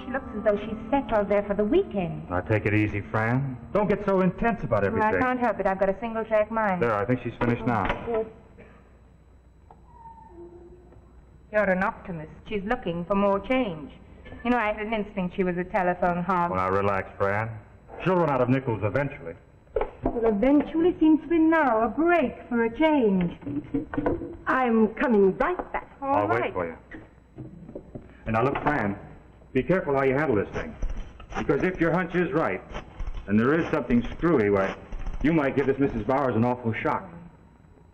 She looks as though she's settled there for the weekend. Now, take it easy, Fran. Don't get so intense about Well, everything. I can't help it. I've got a single-track mind. There, I think she's finished now. Good. You're an optimist. She's looking for more change. You know, I had an instinct she was a telephone hog. Well, now, relax, Fran. She'll run out of nickels eventually. Well, eventually seems to be now a break for a change. I'm coming right back. I'll wait for you. And now, look, Fran, be careful how you handle this thing. Because if your hunch is right, and there is something screwy, why, you might give this Mrs. Bowers an awful shock.